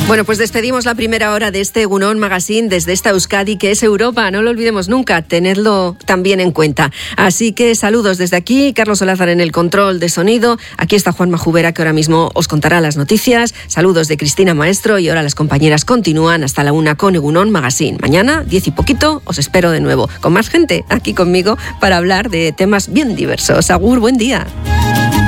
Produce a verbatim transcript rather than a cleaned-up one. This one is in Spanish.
Bueno, pues despedimos la primera hora de este Egunon Magazine desde esta Euskadi que es Europa. No lo olvidemos nunca, tenedlo también en cuenta. Así que saludos desde aquí, Carlos Olázar en el control de sonido. Aquí está Juanma Jubera, que ahora mismo os contará las noticias. Saludos de Cristina Maestro y ahora las compañeras continúan hasta la una con Egunon Magazine. Mañana, diez y poquito, os espero de nuevo con más gente aquí conmigo para hablar de temas bien diversos. Agur, buen día.